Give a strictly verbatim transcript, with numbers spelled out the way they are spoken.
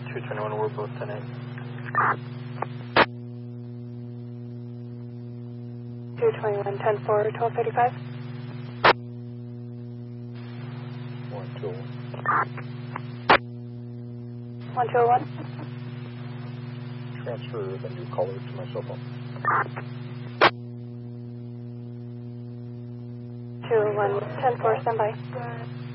two twenty-one, we're both ten eight. two twenty-one, ten four, twelve thirty-five. one two oh one. one two oh one. Transfer the new caller to my cell phone. two oh one, ten four, stand by.